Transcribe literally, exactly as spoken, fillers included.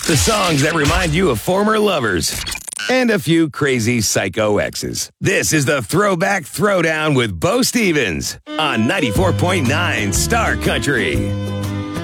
The songs that remind you of former lovers. And a few crazy psycho exes. This is the Throwback Throwdown with Bo Stevens on ninety-four point nine Star Country.